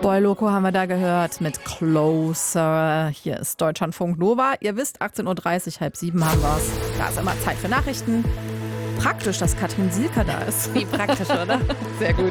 Boy Loco haben wir da gehört mit Closer. Hier ist Deutschlandfunk Nova. Ihr wisst, 18.30 Uhr, 6:30 haben wir es. Da ist immer Zeit für Nachrichten. Praktisch, dass Katrin Sielker da ist. Wie praktisch, oder? Sehr gut.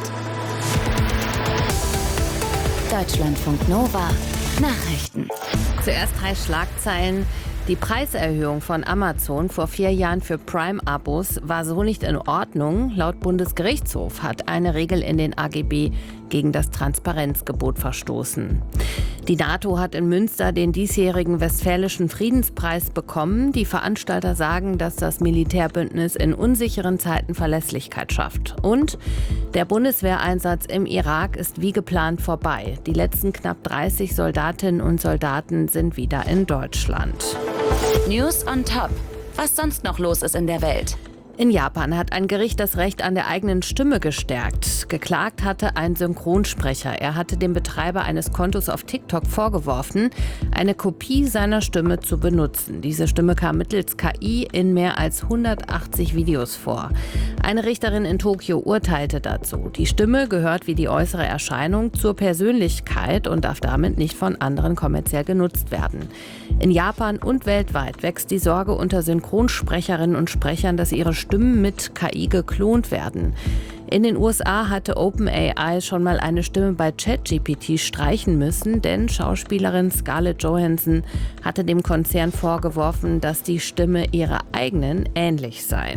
Deutschlandfunk Nova. Nachrichten. Zuerst 3 Schlagzeilen. Die Preiserhöhung von Amazon vor 4 Jahren für Prime-Abos war so nicht in Ordnung. Laut Bundesgerichtshof hat eine Regel in den AGB gegen das Transparenzgebot verstoßen. Die NATO hat in Münster den diesjährigen Westfälischen Friedenspreis bekommen. Die Veranstalter sagen, dass das Militärbündnis in unsicheren Zeiten Verlässlichkeit schafft. Und der Bundeswehreinsatz im Irak ist wie geplant vorbei. Die letzten knapp 30 Soldatinnen und Soldaten sind wieder in Deutschland. News on Top. Was sonst noch los ist in der Welt? In Japan hat ein Gericht das Recht an der eigenen Stimme gestärkt. Geklagt hatte ein Synchronsprecher. Er hatte dem Betreiber eines Kontos auf TikTok vorgeworfen, eine Kopie seiner Stimme zu benutzen. Diese Stimme kam mittels KI in mehr als 180 Videos vor. Eine Richterin in Tokio urteilte dazu. Die Stimme gehört wie die äußere Erscheinung zur Persönlichkeit und darf damit nicht von anderen kommerziell genutzt werden. In Japan und weltweit wächst die Sorge unter Synchronsprecherinnen und Sprechern, dass ihre Stimmen mit KI geklont werden. In den USA hatte OpenAI schon mal eine Stimme bei ChatGPT streichen müssen, denn Schauspielerin Scarlett Johansson hatte dem Konzern vorgeworfen, dass die Stimme ihrer eigenen ähnlich sei.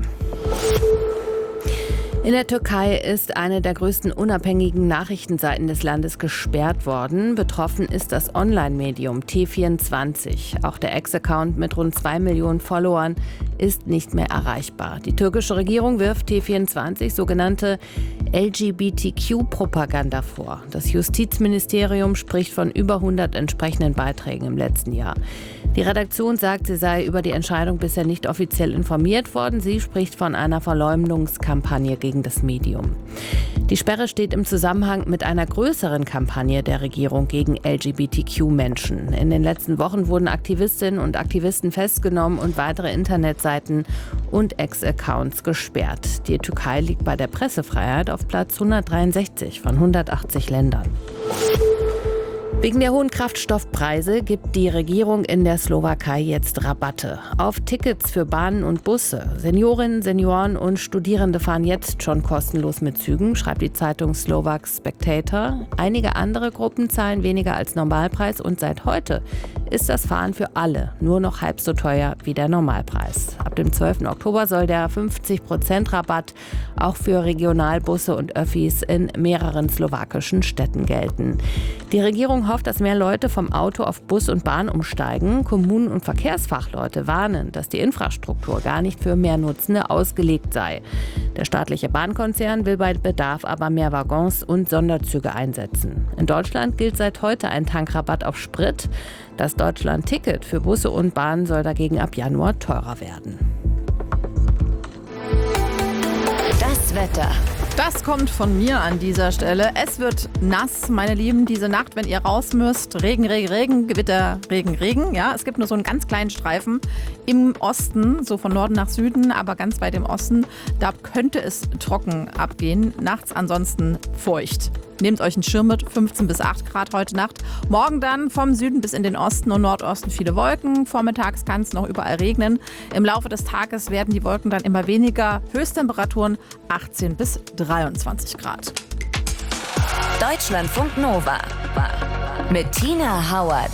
In der Türkei ist eine der größten unabhängigen Nachrichtenseiten des Landes gesperrt worden. Betroffen ist das Online-Medium T24. Auch der Ex-Account mit rund 2 Millionen Followern ist nicht mehr erreichbar. Die türkische Regierung wirft T24 sogenannte LGBTQ-Propaganda vor. Das Justizministerium spricht von über 100 entsprechenden Beiträgen im letzten Jahr. Die Redaktion sagt, sie sei über die Entscheidung bisher nicht offiziell informiert worden. Sie spricht von einer Verleumdungskampagne gegen das Medium. Die Sperre steht im Zusammenhang mit einer größeren Kampagne der Regierung gegen LGBTQ-Menschen. In den letzten Wochen wurden Aktivistinnen und Aktivisten festgenommen und weitere Internetseiten und Ex-Accounts gesperrt. Die Türkei liegt bei der Pressefreiheit auf Platz 163 von 180 Ländern. Wegen der hohen Kraftstoffpreise gibt die Regierung in der Slowakei jetzt Rabatte auf Tickets für Bahnen und Busse. Seniorinnen, Senioren und Studierende fahren jetzt schon kostenlos mit Zügen, schreibt die Zeitung Slovak Spectator. Einige andere Gruppen zahlen weniger als Normalpreis und seit heute ist das Fahren für alle nur noch halb so teuer wie der Normalpreis. Ab dem 12. Oktober soll der 50% Rabatt auch für Regionalbusse und Öffis in mehreren slowakischen Städten gelten. Die Regierung hofft, dass mehr Leute vom Auto auf Bus und Bahn umsteigen. Kommunen und Verkehrsfachleute warnen, dass die Infrastruktur gar nicht für mehr Nutzende ausgelegt sei. Der staatliche Bahnkonzern will bei Bedarf aber mehr Waggons und Sonderzüge einsetzen. In Deutschland gilt seit heute ein Tankrabatt auf Sprit. Das Deutschland-Ticket für Busse und Bahnen soll dagegen ab Januar teurer werden. Das Wetter. Das kommt von mir an dieser Stelle. Es wird nass, meine Lieben, diese Nacht, wenn ihr raus müsst. Regen, Regen, Regen, Gewitter, Regen, Regen. Ja, es gibt nur so einen ganz kleinen Streifen im Osten, so von Norden nach Süden, aber ganz weit im Osten. Da könnte es trocken abgehen. Nachts ansonsten feucht. Nehmt euch einen Schirm mit, 15 bis 8 Grad heute Nacht. Morgen dann vom Süden bis in den Osten und Nordosten viele Wolken. Vormittags kann es noch überall regnen. Im Laufe des Tages werden die Wolken dann immer weniger. Höchsttemperaturen 18 bis 23 Grad. Deutschlandfunk Nova. Mit Tina Hauert.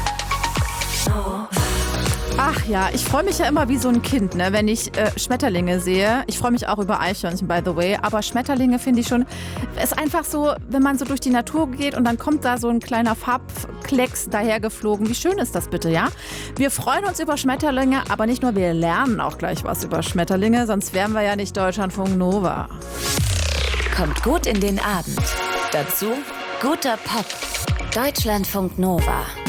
Ach ja, ich freue mich ja immer wie so ein Kind, ne, wenn ich Schmetterlinge sehe. Ich freue mich auch über Eichhörnchen, by the way. Aber Schmetterlinge finde ich schon, ist einfach so, wenn man so durch die Natur geht und dann kommt da so ein kleiner Farbklecks dahergeflogen. Wie schön ist das bitte, ja? Wir freuen uns über Schmetterlinge, aber nicht nur, wir lernen auch gleich was über Schmetterlinge, sonst wären wir ja nicht Deutschlandfunk Nova. Kommt gut in den Abend. Dazu guter Pop. Deutschlandfunk Nova.